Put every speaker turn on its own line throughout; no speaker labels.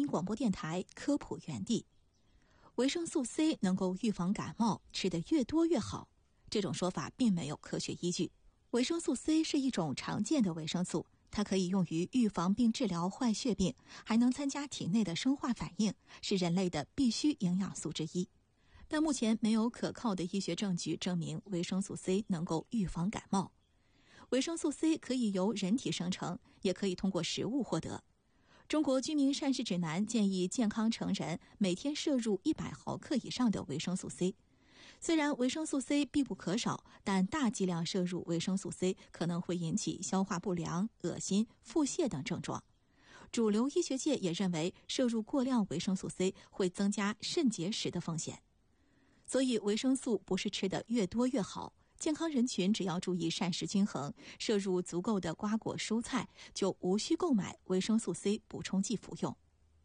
广播电台科普园地。维生素 C 能够预防感冒，吃得越多越好。这种说法并没有科学依据。维生素 C 是一种常见的维生素，它可以用于预防并治疗坏血病，还能参加体内的生化反应，是人类的必需营养素之一。但目前没有可靠的医学证据证明维生素 C 能够预防感冒。维生素 C 可以由人体生成，也可以通过食物获得。中国居民膳食指南建议健康成人每天摄入100毫克以上的维生素 C。虽然维生素 C 必不可少，但大剂量摄入维生素 C 可能会引起消化不良、恶心、腹泻等症状。主流医学界也认为，摄入过量维生素 C 会增加肾结石的风险。所以维生素不是吃得越多越好，健康人群只要注意膳食均衡，摄入足够的瓜果蔬菜，就无需购买维生素 C 补充剂服用。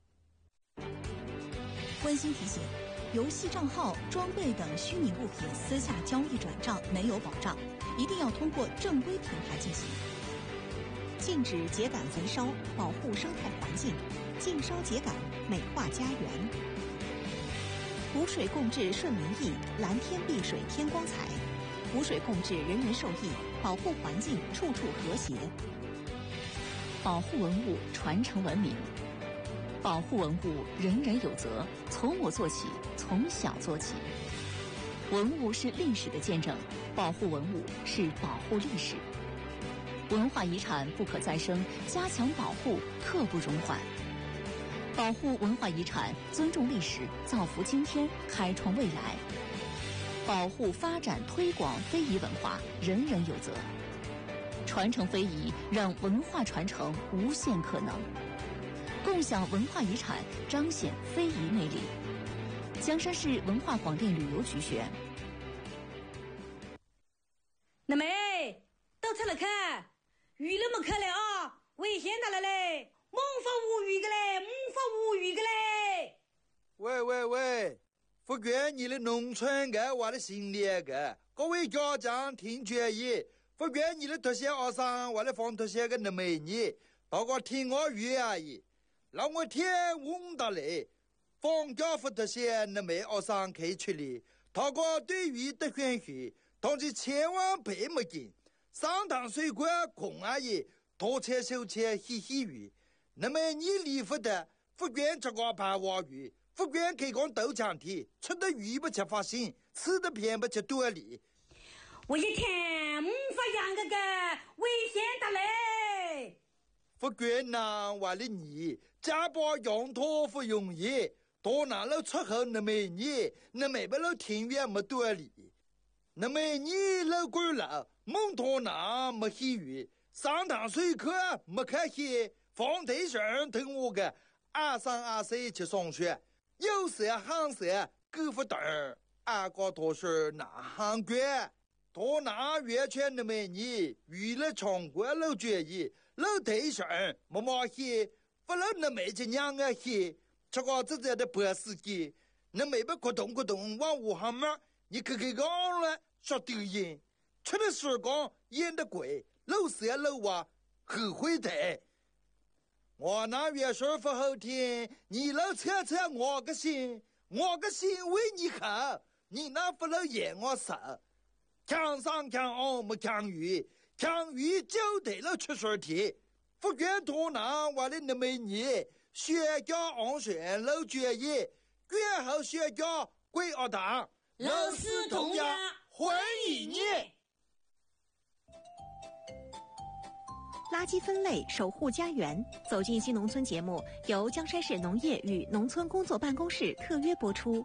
温馨提醒：游戏账号、装备等虚拟物品私下交易转账没有保障，一定要通过正规平台进行。禁止秸秆焚烧，保护生态环境；禁烧秸秆，美化家园。湖水共治顺民意，蓝天碧水添光彩。湖水共治人人受益，保护环境处处和谐。保护文物，传承文明。保护文物，人人有责，从我做起，从小做起。文物是历史的见证，保护文物是保护历史。文化遗产不可再生，加强保护刻不容缓。保护文化遗产，尊重历史，造福今天，开创未来。保护、发展、推广非遗文化，人人有责。传承非遗，让文化传承无限可能。共享文化遗产，彰显非遗魅力。江山市文化广电旅游局宣。
那妹，到这来看，鱼那么可来啊，危险的了嘞，猛发无语的嘞，猛发无语的嘞。
喂，福建你的农村个我的心里个，各位家长听决议，福建你的特些学生我的放特些个那美女，大家听我语而已。让我天问到嘞，放假福特些那美学生可以去哩，大家对于的选许，但是千万别没劲，上堂水果空而已，多切手切嘻嘻语，那么你离福的福建这个白话语。福建可以讲豆浆体，吃的鱼不吃发心，吃的偏不吃多里。
我一天发扬个危险的嘞。
福建南话的你，家把羊驼不容易，多拿了出口那么你，那没不了庭院没多里。那么你老鬼了，蒙托拿没喜鱼，上堂水课没开戏，放地上等我个2、3、2、4去上学。有色行色狗不等二个都是南行官多拿月圈的美女娱乐场国老决议老地上妈妈去不能那没这娘啊去这个自己的博士级那没被咕咚咕咚往武汉门你可讲了说丢人吃的时光演的贵老色老娃后悔的我那月说不好听，你老扯扯我个心为你好，你那不能演我手。强上强下没强鱼，强鱼就得了出水题。福建多南我的那美女，学家安选老决议，卷后学家归二堂，
老师同样
欢迎你。
垃圾分类，守护家园。走进新农村节目由江山市农业与农村工作办公室特约播出。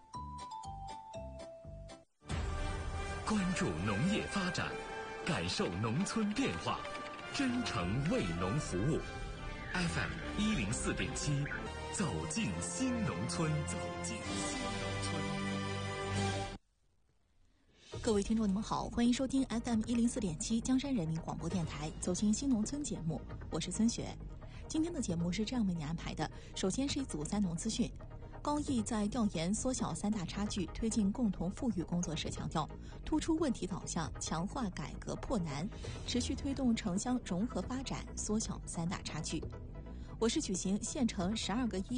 关注农业发展，感受农村变化，真诚为农服务。FM 104.7，走进新农村，走进新农村。
各位听众，你们好，欢迎收听 FM 104.7江山人民广播电台走进新农村节目，我是孙雪。今天的节目是这样为你安排的：首先是一组三农资讯。高毅在调研缩小3大差距、推进共同富裕工作时强调，突出问题导向，强化改革破难，持续推动城乡融合发展，缩小3大差距。我市举行县城12个